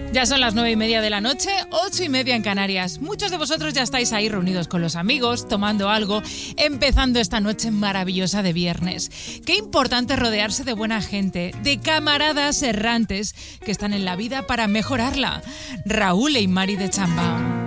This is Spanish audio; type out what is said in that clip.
Ya son las 9:30 de la noche, 8:30 en Canarias. Muchos de vosotros ya estáis ahí reunidos con los amigos, tomando algo, empezando esta noche maravillosa de viernes. Qué importante rodearse de buena gente, de camaradas errantes que están en la vida para mejorarla. Raúl y Mari de Chambao.